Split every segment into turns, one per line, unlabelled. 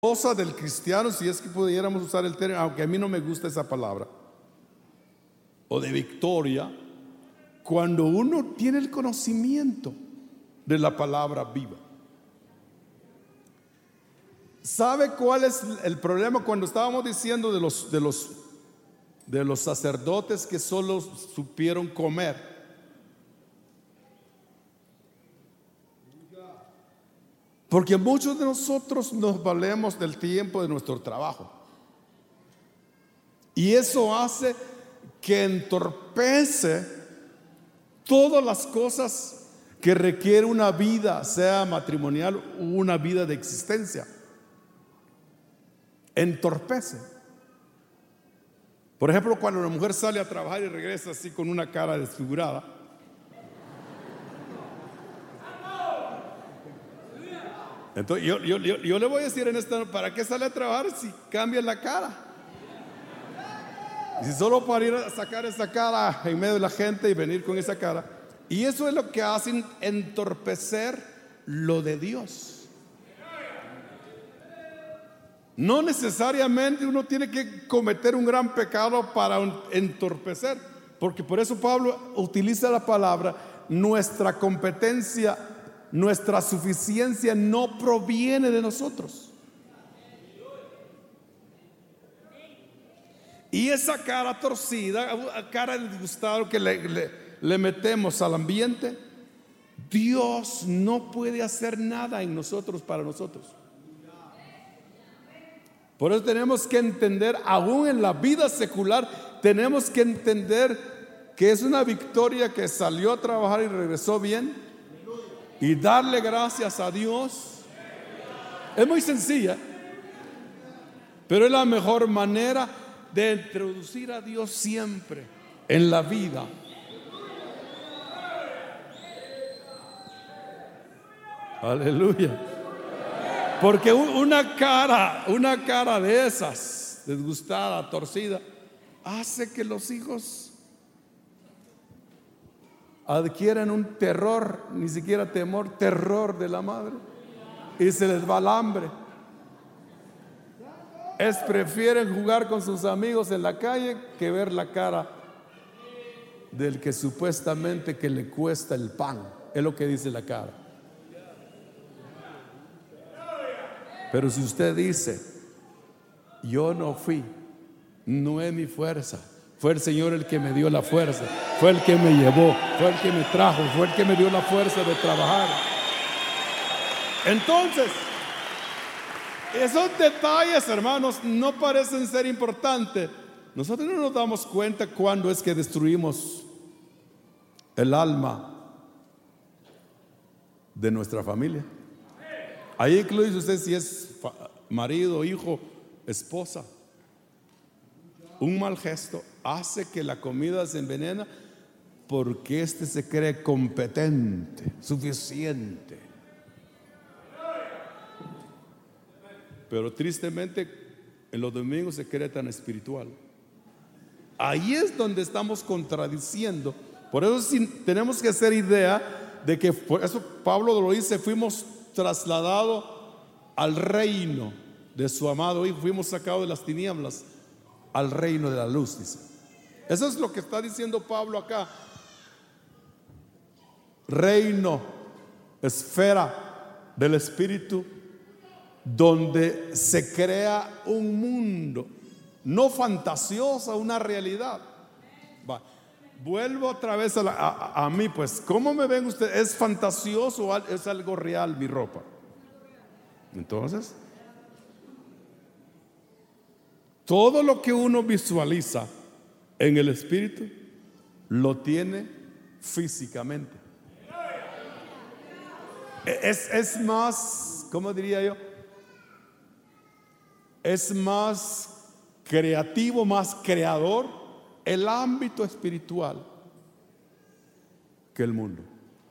Cosa del cristiano, si es que pudiéramos usar el término, aunque a mí no me gusta esa palabra, o de victoria, cuando uno tiene el conocimiento de la palabra viva. ¿Sabe cuál es el problema? Cuando estábamos diciendo de los sacerdotes que solo supieron comer. Porque muchos de nosotros nos valemos del tiempo de nuestro trabajo. Y eso hace que entorpece todas las cosas que requiere una vida, sea matrimonial o una vida de existencia. Entorpece. Por ejemplo, cuando una mujer sale a trabajar y regresa así con una cara desfigurada, entonces yo le voy a decir en esta, ¿para qué sale a trabajar si cambia la cara? Y si solo para ir a sacar esa cara en medio de la gente y venir con esa cara. Y eso es lo que hace entorpecer lo de Dios. No necesariamente uno tiene que cometer un gran pecado para entorpecer, porque por eso Pablo utiliza la palabra: nuestra competencia, nuestra suficiencia no proviene de nosotros. Y esa cara torcida, cara disgustada que le metemos al ambiente, Dios no puede hacer nada en nosotros para nosotros. Por eso tenemos que entender, aún en la vida secular, tenemos que entender que es una victoria que salió a trabajar y regresó bien, y darle gracias a Dios. Es muy sencilla, pero es la mejor manera de introducir a Dios siempre en la vida. Aleluya. Porque una cara de esas, desgustada, torcida, hace que los hijos adquieran un terror, ni siquiera temor, terror de la madre, y se les va el hambre. Prefieren jugar con sus amigos en la calle que ver la cara del que supuestamente que le cuesta el pan. Es lo que dice la cara. Pero si usted dice: yo no fui, no es mi fuerza, fue el Señor el que me dio la fuerza, fue el que me llevó, fue el que me trajo, fue el que me dio la fuerza de trabajar. Entonces, esos detalles, hermanos, no parecen ser importantes. Nosotros no nos damos cuenta cuando es que destruimos el alma de nuestra familia. Ahí incluye usted si es marido, hijo, esposa. Un mal gesto hace que la comida se envenena, porque se cree competente, suficiente. Pero tristemente en los domingos se cree tan espiritual. Ahí es donde estamos contradiciendo. Por eso sí, tenemos que hacer idea de que, por eso Pablo lo dice, fuimos trasladados al reino de su amado Hijo, fuimos sacados de las tinieblas al reino de la luz, dice. Eso es lo que está diciendo Pablo acá. Reino, esfera del Espíritu, donde se crea un mundo, no fantasiosa, una realidad. Vuelvo otra vez a mí, pues, ¿cómo me ven ustedes? ¿Es fantasioso o es algo real mi ropa? Entonces, todo lo que uno visualiza en el Espíritu lo tiene físicamente. Es más, ¿cómo diría yo? Es más creativo, más creador el ámbito espiritual que el mundo.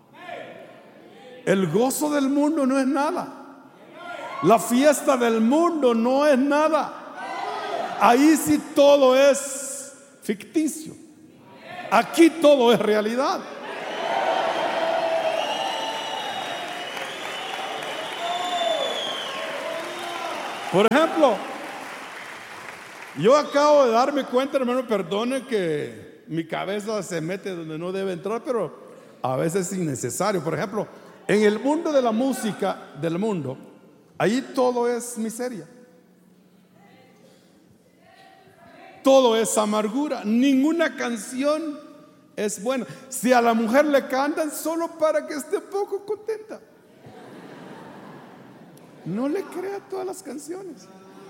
El gozo del mundo no es nada. La fiesta del mundo no es nada. Ahí sí todo es ficticio. Aquí todo es realidad. Por ejemplo, yo acabo de darme cuenta, hermano, perdone que mi cabeza se mete donde no debe entrar, pero a veces es innecesario. Por ejemplo, en el mundo de la música del mundo, ahí todo es miseria. Todo es amargura. Ninguna canción es buena. Si a la mujer le cantan solo para que esté poco contenta, no le crea todas las canciones.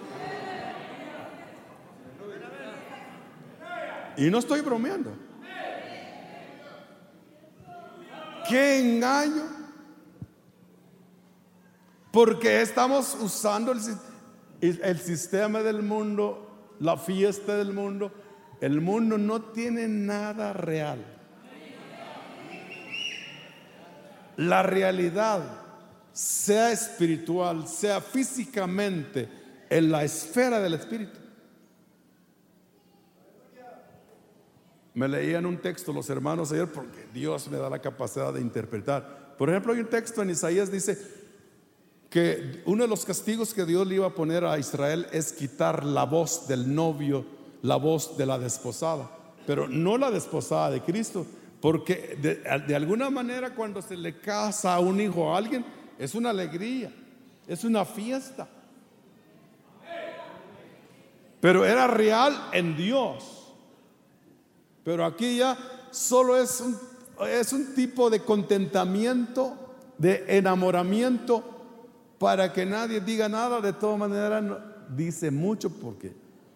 Y no estoy bromeando. ¡Qué engaño! Porque estamos usando el sistema del mundo, la fiesta del mundo. El mundo no tiene nada real. La realidad, sea espiritual, sea físicamente, en la esfera del espíritu. Me leían un texto los hermanos ayer, porque Dios me da la capacidad de interpretar. Por ejemplo, hay un texto en Isaías, dice que uno de los castigos que Dios le iba a poner a Israel es quitar la voz del novio, la voz de la desposada, pero no la desposada de Cristo, porque de alguna manera cuando se le casa a un hijo a alguien, es una alegría, es una fiesta, pero era real en Dios. Pero aquí ya solo es un tipo de contentamiento, de enamoramiento, para que nadie diga nada. De todas maneras, no, dice mucho porque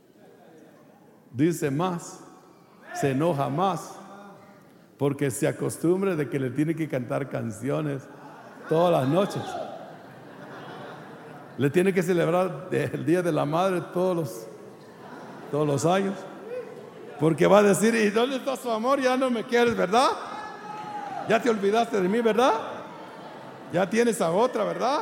dice más, se enoja más, porque se acostumbra de que le tiene que cantar canciones todas las noches. Le tiene que celebrar el Día de la Madre todos los años. Porque va a decir: ¿y dónde está su amor? Ya no me quieres, ¿verdad? Ya te olvidaste de mí, ¿verdad? Ya tienes a otra, ¿verdad?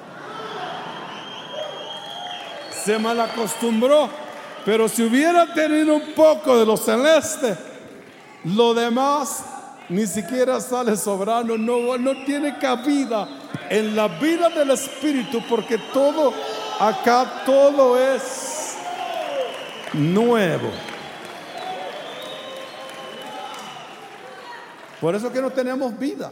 Se malacostumbró. Pero si hubiera tenido un poco de lo celeste, lo demás ni siquiera sale sobrando. No tiene cabida en la vida del espíritu, porque todo acá, todo es nuevo. Por eso que no tenemos vida.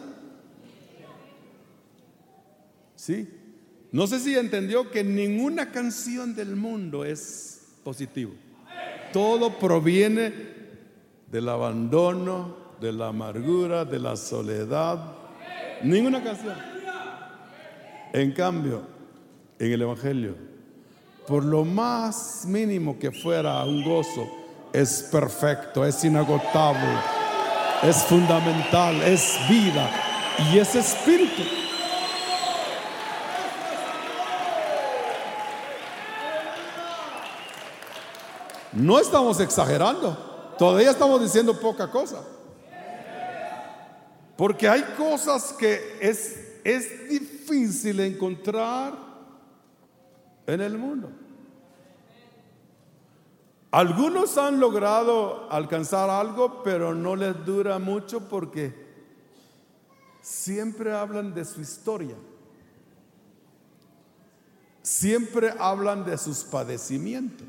¿Sí? No sé si entendió que ninguna canción del mundo es positivo. Todo proviene del abandono, de la amargura, de la soledad. Ninguna canción. En cambio, en el Evangelio, por lo más mínimo que fuera un gozo, es perfecto, es inagotable, es fundamental, es vida y es espíritu. No estamos exagerando, todavía estamos diciendo poca cosa, porque hay cosas que es difícil encontrar en el mundo. Algunos han logrado alcanzar algo, pero no les dura mucho, porque siempre hablan de su historia, siempre hablan de sus padecimientos,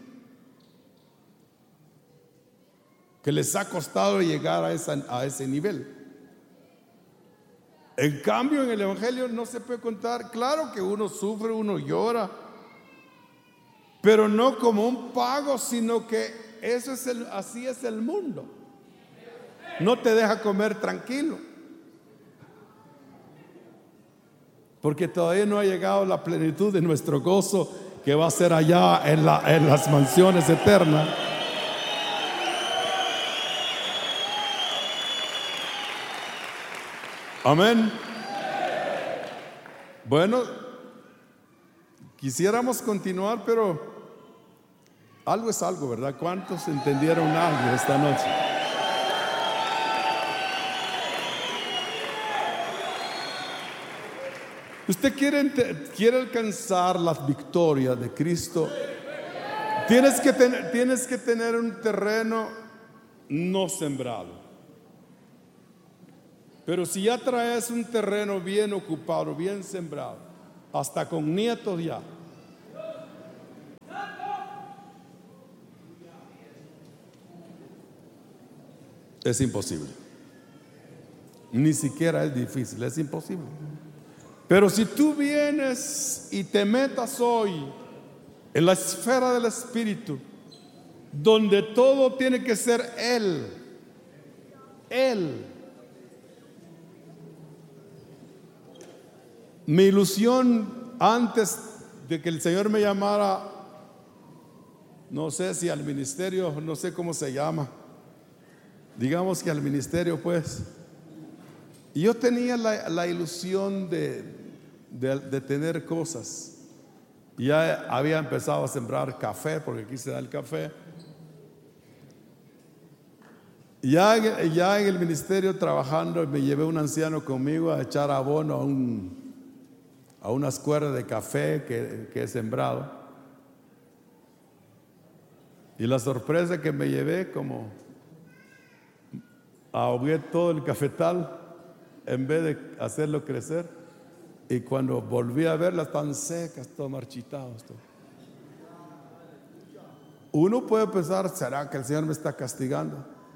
que les ha costado llegar a ese nivel. En cambio, en el Evangelio no se puede contar. Claro que uno sufre, uno llora, pero no como un pago, sino que así es el mundo. No te deja comer tranquilo, porque todavía no ha llegado la plenitud de nuestro gozo, que va a ser allá en las mansiones eternas. Amén. Bueno, quisiéramos continuar, pero algo es algo, ¿verdad? ¿Cuántos entendieron algo esta noche? Usted quiere alcanzar las victorias de Cristo. Tienes que tener un terreno no sembrado. Pero si ya traes un terreno bien ocupado, bien sembrado, hasta con nietos ya, es imposible. Ni siquiera es difícil, es imposible. Pero si tú vienes y te metas hoy en la esfera del Espíritu, donde todo tiene que ser Él. Mi ilusión antes de que el Señor me llamara, no sé si al ministerio, no sé cómo se llama, digamos que al ministerio, pues, y yo tenía la ilusión de tener cosas. Ya había empezado a sembrar café, porque aquí se da el café. Ya en el ministerio trabajando, me llevé un anciano conmigo a echar abono a unas cuerdas de café que he sembrado. Y la sorpresa que me llevé, como ahogué todo el cafetal en vez de hacerlo crecer. Y cuando volví a verlas, están secas, todo marchitados, todo. Uno puede pensar, ¿será que el Señor me está castigando?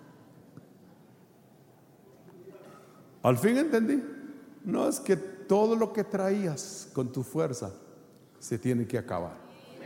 Al fin entendí. No, es que todo lo que traías con tu fuerza se tiene que acabar.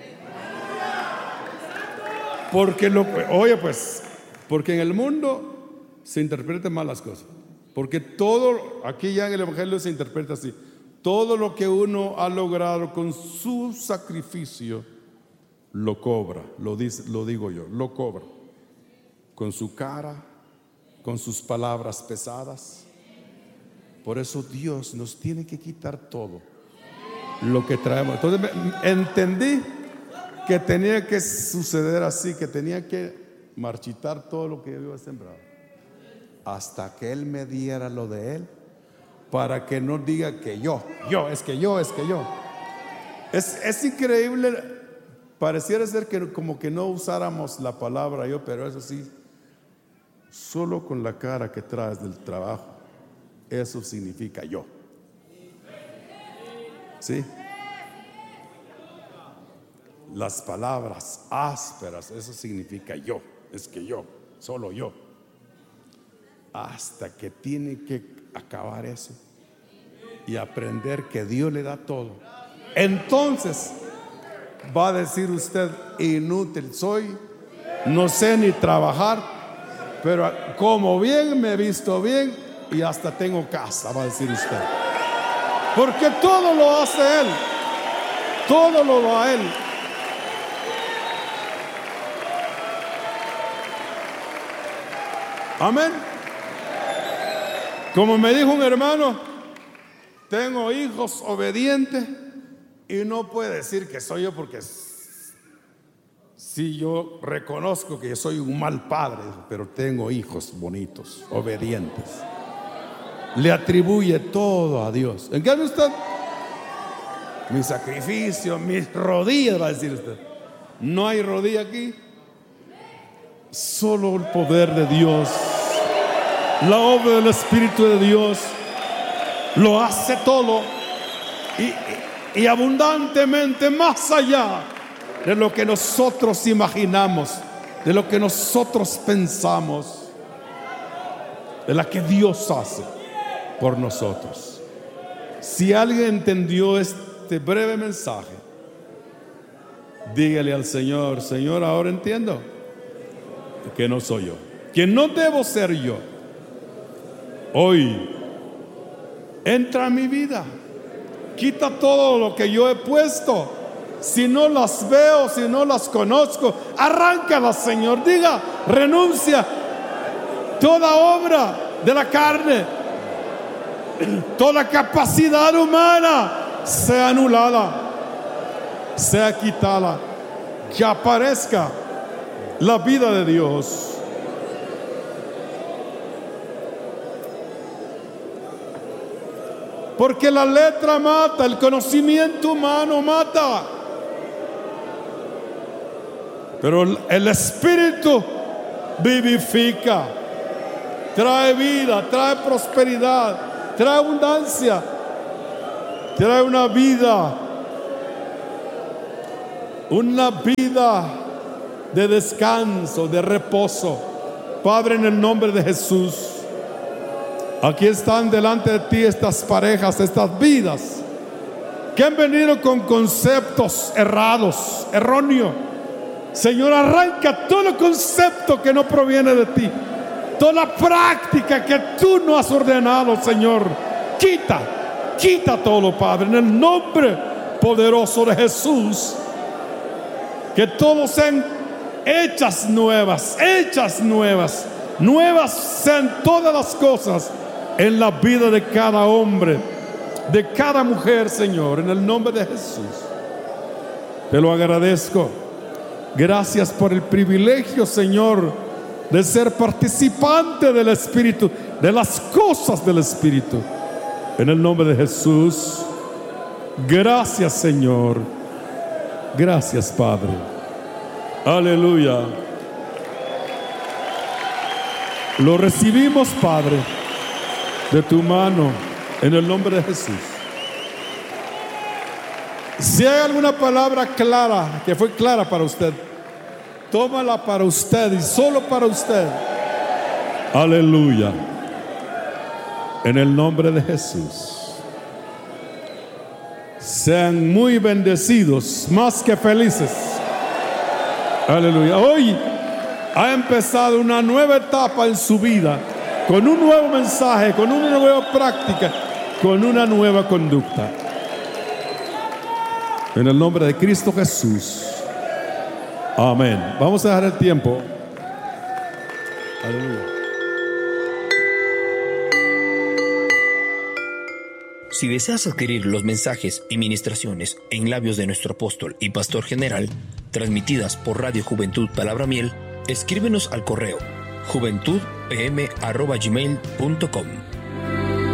Porque porque en el mundo se interpretan mal las cosas. Porque todo, aquí ya en el Evangelio se interpreta así: todo lo que uno ha logrado con su sacrificio, lo cobra, lo digo yo, lo cobra. Con su cara, con sus palabras pesadas. Por eso Dios nos tiene que quitar todo lo que traemos. Entonces entendí que tenía que suceder así, que tenía que marchitar todo lo que yo había sembrado, hasta que Él me diera lo de Él, para que no diga que yo. Es increíble, pareciera ser que como que no usáramos la palabra yo, pero eso sí, solo con la cara que traes del trabajo, eso significa yo. ¿Sí? Las palabras ásperas, eso significa yo, es que yo, solo yo. Hasta que tiene que acabar eso y aprender que Dios le da todo. Entonces va a decir usted: inútil soy, no sé ni trabajar, pero como bien, me he visto bien y hasta tengo casa, va a decir usted. Porque todo lo hace Él, todo lo da Él. Amén. Como me dijo un hermano, tengo hijos obedientes, y no puede decir que soy yo, porque sí, yo reconozco que soy un mal padre, pero tengo hijos bonitos, obedientes. Le atribuye todo a Dios. En cambio usted, mi sacrificio, mis rodillas, va a decir usted. No hay rodilla aquí. Solo el poder de Dios, la obra del Espíritu de Dios lo hace todo, y abundantemente, más allá de lo que nosotros imaginamos, de lo que nosotros pensamos, de la que Dios hace por nosotros. Si alguien entendió este breve mensaje, dígale al Señor: Señor, ahora entiendo que no soy yo, que no debo ser yo. Hoy entra a mi vida, quita todo lo que yo he puesto. Si no las veo, si no las conozco, arráncalas, Señor. Diga: renuncia toda obra de la carne, toda capacidad humana sea anulada, sea quitada, que aparezca la vida de Dios. Porque la letra mata, el conocimiento humano mata, pero el Espíritu vivifica, trae vida, trae prosperidad, trae abundancia, trae una vida de descanso, de reposo. Padre, en el nombre de Jesús, aquí están delante de ti estas parejas, estas vidas que han venido con conceptos errados, erróneos. Señor, arranca todo concepto que no proviene de ti, toda práctica que tú no has ordenado, Señor. Quita todo, Padre, en el nombre poderoso de Jesús. Que todos sean hechas nuevas sean todas las cosas en la vida de cada hombre, de cada mujer, Señor, en el nombre de Jesús. Te lo agradezco. Gracias por el privilegio, Señor, de ser participante del Espíritu, de las cosas del Espíritu. En el nombre de Jesús. Gracias, Señor. Gracias, Padre. Aleluya. Lo recibimos, Padre, de tu mano, en el nombre de Jesús. Si hay alguna palabra clara, que fue clara para usted, tómala para usted y solo para usted. Aleluya. En el nombre de Jesús. Sean muy bendecidos, más que felices. Aleluya. Hoy ha empezado una nueva etapa en su vida, con un nuevo mensaje, con una nueva práctica, con una nueva conducta. En el nombre de Cristo Jesús. Amén. Vamos a dejar el tiempo. Aleluya.
Si deseas adquirir los mensajes y ministraciones en labios de nuestro apóstol y pastor general, transmitidas por Radio Juventud Palabra Miel, escríbenos al correo juventudpm@gmail.com.